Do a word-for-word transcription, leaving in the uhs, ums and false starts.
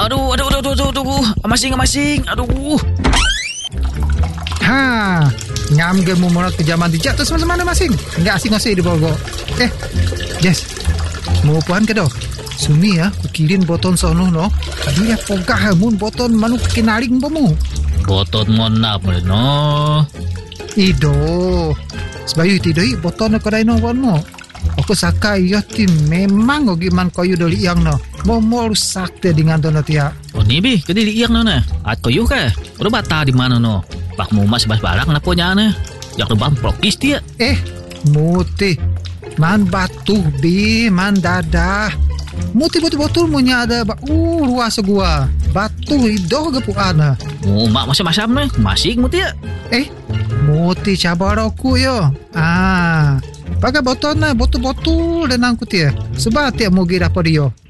Aduh, aduh, aduh, aduh, aduh, aduh. Masing, masing. Aduh. Ha, ngam ge mu morat ke zaman dijak tu sama-sama masing. Enggak asing asing di Bogor. Eh, Jess. Mau puan ke do? Sumi ya, kukirin boton sono no. Dia pogah mun boton manu kinaring bomu. Boton mona pun no. Ido. Sebayu tidoi boton ko dai no wonmo. Aku sakai yo ti memang ogi man koyu doli yang no. Momo rusak te dengan dono tia. Oh ni bi, ke di yang no na. At koyu ka. Udah bata di mana no? Pak mu mas bas balak na po nya na. Jak lubang prokis dia. Eh, muti. Man batu bi, man dadah. Muti betul-betul munya ada ba uh ruas gua. Batu ido ge puana. Oh, mak masih masam na. Masih muti ya. Eh, muti cabar aku yo. Ah. Pakai boton na, botol-botol dan angkut ya. Sebab tiap mugi dapat dia.